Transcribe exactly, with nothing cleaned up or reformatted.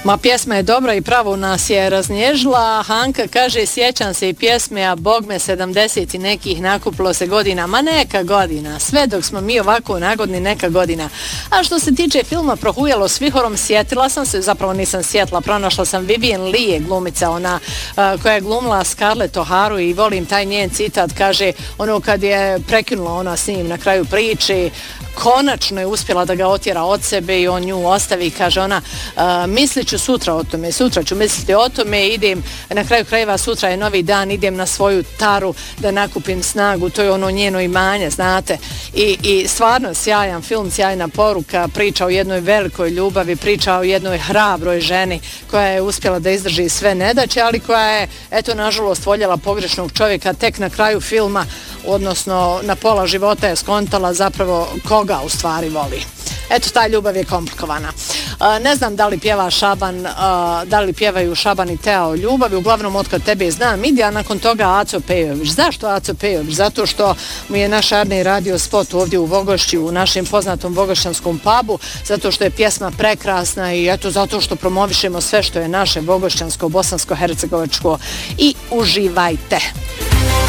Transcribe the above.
Ma pjesma je dobra i pravo nas je raznježila. Hanka kaže, sjećam se i pjesme, a bog me sedamdeset i nekih nakupilo se godina. Ma neka godina, sve dok smo mi ovako nagodni, neka godina. A što se tiče filma Prohujalo s vihorom, sjetila sam se, zapravo nisam sjetila, pronašla sam Vivien Leigh, glumica ona uh, koja je glumila Scarlett O'Haru i volim taj njen citat, kaže ono kad je prekinula ona s njim na kraju priče, konačno je uspjela da ga otjera od sebe i on nju ostavi, kaže ona, uh, mislit ću sutra o tome, sutra ću misliti o tome, idem, na kraju krajeva sutra je novi dan, idem na svoju taru da nakupim snagu, to je ono njeno imanje, znate, i, i stvarno sjajan film, sjajna poruka, priča o jednoj velikoj ljubavi, priča o jednoj hrabroj ženi koja je uspjela da izdrži sve nedaće, ali koja je, eto, nažalost voljela pogrešnog čovjeka, tek na kraju filma, odnosno na pola života je skontala zapravo koga u stvari voli. Eto, ta ljubav je komplikovana. Uh, ne znam da li pjeva Šaban, uh, da li pjevaju Šaban i Teo o ljubavi, uglavnom Otkad tebe znam ide, a nakon toga Aco Pejović. Zašto Aco Pejović? Zato što mu je naš Arnej radio spot ovdje u Vogošću, u našem poznatom vogošćanskom pubu, zato što je pjesma prekrasna i eto zato što promovišemo sve što je naše vogošćansko, bosansko, hercegovačko i uživajte.